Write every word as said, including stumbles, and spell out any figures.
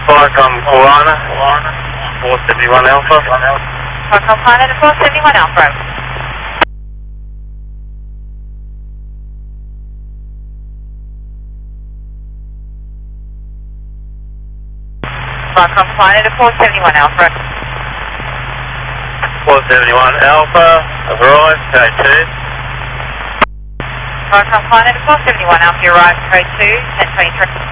Viacom Orana, four seventy-one Alpha. Viacom Pilot four seventy-one Alpha. Viacom Pilot four seventy-one Alpha. four seventy-one Alpha, arrived, K two. Viacom Pilot four seventy-one Alpha, arrived, K two, ten twenty-three.